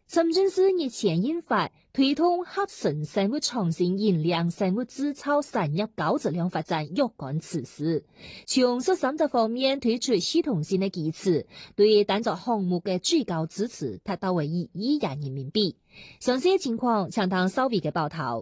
深圳市日前印發推動合成生物創新引領生物製造產業高質量發展若干措施，從13個方面推出系統性的機制，對單個項目的最高支持達到為1億元人民幣。詳細情況請聽稍微嘅報道。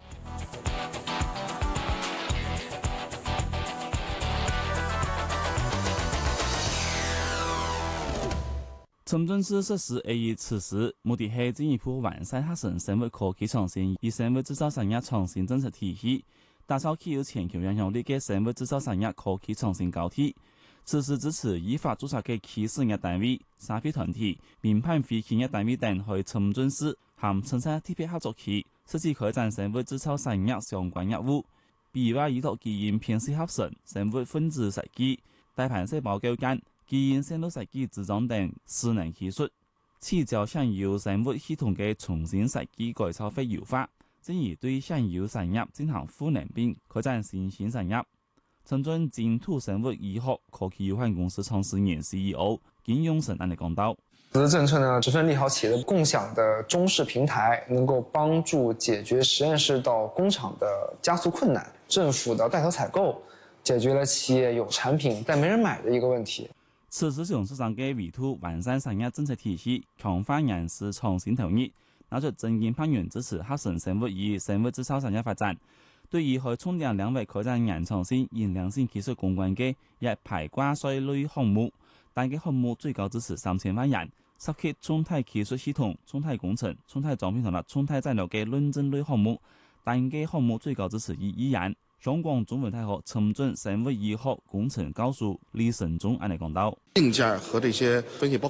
深圳市實施 A 措施，目的係進一步完善合成生物科技創新與生物製造產業創新政策體系，打造具有全球影響力嘅生物製造產業科技創新高地。此時支持依法註冊嘅企事業單位、社會團體、民辦非企業單位等去深圳市含生產特別合作區，實際開展生物製造產業相關業務，比如話依託基因編輯合成、生物分子設計、大盤細胞構建、基因線路設計製造等智能技術，此將現有生物系統嘅重新設計改造或優化，進而對現有產業進行賦能並開展新興產業。深圳淨土生物醫學科技有限公司創始人 CEO 金永成安尼講到： 此次政策呢，十分利好企業的共享的中試平台，能夠幫助解決實驗室到工廠的加速困難，政府的帶頭採購，解決了企業有產品但沒人買的一個問題。 此次從市場嘅維度完善產業政策體系，強化人事創新投入，拿出真金白銀支持合成生物與生物製造產業發展。對於去充電兩位開展原創性、現量性技術攻關嘅一排掛帥類項目，單個項目最高支持3000萬元，涉及充態技術系統、充態工程、充態裝配同埋充態材料嘅論證類項目，單個項目最高支持1億元。香港中文大學深圳生物醫學工程教授李成忠安尼講到： 硬件和這些分析包